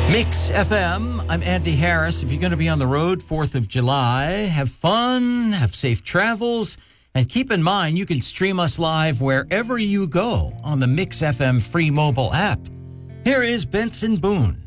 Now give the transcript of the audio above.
Mix FM, I'm Andy Harris. If you're going to be on the road 4th of July, have fun, have safe travels, and keep in mind you can stream us live wherever you go on the Mix FM free mobile app. Here is Benson Boone.